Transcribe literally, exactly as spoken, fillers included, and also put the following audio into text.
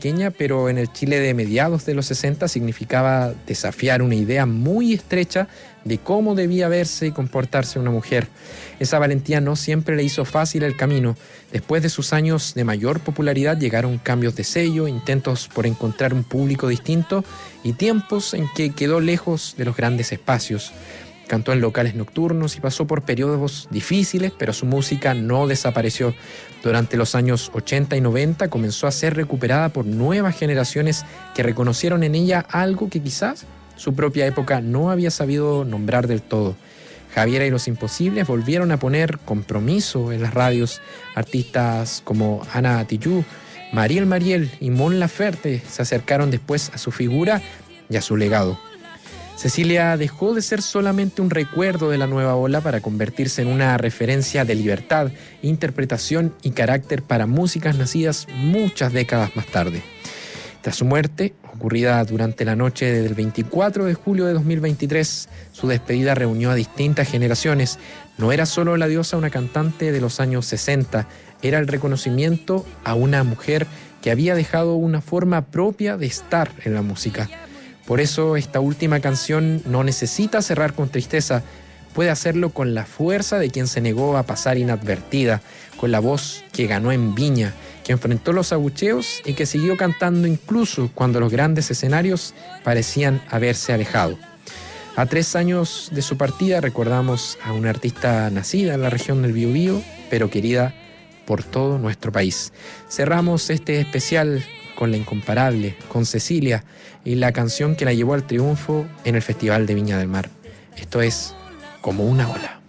pequeña, pero en el Chile de mediados de los sesenta significaba desafiar una idea muy estrecha de cómo debía verse y comportarse una mujer. Esa valentía no siempre le hizo fácil el camino. Después de sus años de mayor popularidad llegaron cambios de sello, intentos por encontrar un público distinto y tiempos en que quedó lejos de los grandes espacios. Cantó en locales nocturnos y pasó por periodos difíciles, pero su música no desapareció. Durante los años ochenta y noventa comenzó a ser recuperada por nuevas generaciones que reconocieron en ella algo que quizás su propia época no había sabido nombrar del todo. Javiera y los Imposibles volvieron a poner compromiso en las radios. Artistas como Ana Tijoux, Mariel Mariel y Mon Laferte se acercaron después a su figura y a su legado. Cecilia dejó de ser solamente un recuerdo de la nueva ola para convertirse en una referencia de libertad, interpretación y carácter para músicas nacidas muchas décadas más tarde. Tras su muerte, ocurrida durante la noche del veinticuatro de julio de dos mil veintitrés, su despedida reunió a distintas generaciones. No era solo la diosa una cantante de los años sesenta, era el reconocimiento a una mujer que había dejado una forma propia de estar en la música. Por eso esta última canción no necesita cerrar con tristeza, puede hacerlo con la fuerza de quien se negó a pasar inadvertida, con la voz que ganó en Viña, que enfrentó los abucheos y que siguió cantando incluso cuando los grandes escenarios parecían haberse alejado. A tres años de su partida recordamos a una artista nacida en la región del Biobío, pero querida por todo nuestro país. Cerramos este especial con la incomparable, con Cecilia, y la canción que la llevó al triunfo en el Festival de Viña del Mar. Esto es Como una ola.